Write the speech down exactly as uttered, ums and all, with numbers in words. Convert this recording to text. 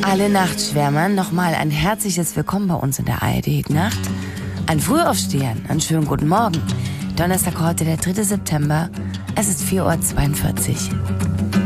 Alle Nachtschwärmern nochmal ein herzliches Willkommen bei uns in der A R D-Nacht. An Frühaufstehern, einen schönen guten Morgen. Donnerstag heute, der dritte September. Es ist vier Uhr zweiundvierzig.